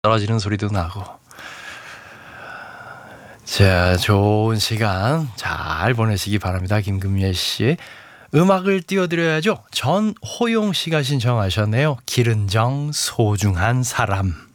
떨어지는 소리도 나고. 자, 좋은 시간 잘 보내시기 바랍니다. 김금예 씨. 음악을 띄워드려야죠. 전호용 씨가 신청하셨네요. 기른정 소중한 사람.